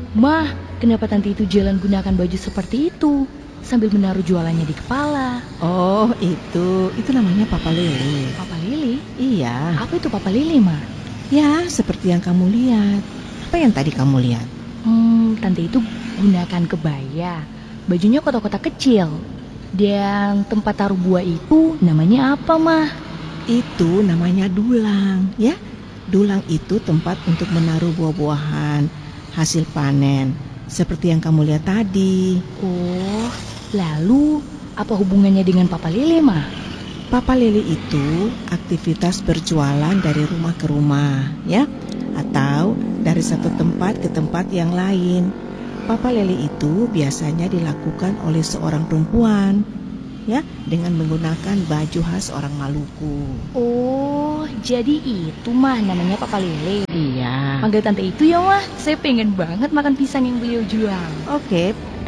Mah, kenapa tante itu jalan gunakan baju seperti itu sambil menaruh jualannya di kepala? Oh, itu namanya Papa Lili. Papa Lili? Iya. Apa itu Papa Lili, Mah? Ya, seperti yang kamu lihat. Apa yang tadi kamu lihat? Tante itu gunakan kebaya. Bajunya kotak-kotak kecil. Dan tempat taruh buah itu namanya apa, Mah? Itu namanya dulang, ya. Dulang itu tempat untuk menaruh buah-buahan hasil panen, seperti yang kamu lihat tadi. Oh, lalu apa hubungannya dengan Papa Lili, Mah? Papa Lili itu aktivitas berjualan dari rumah ke rumah, ya, atau dari satu tempat ke tempat yang lain. Papa Lili itu biasanya dilakukan oleh seorang perempuan, ya, dengan menggunakan baju khas orang Maluku. Oh, jadi itu, Mah, namanya Papa Lili. Iya. Panggil tante itu ya, Mah. Saya pengen banget makan pisang yang beliau jual. Oke,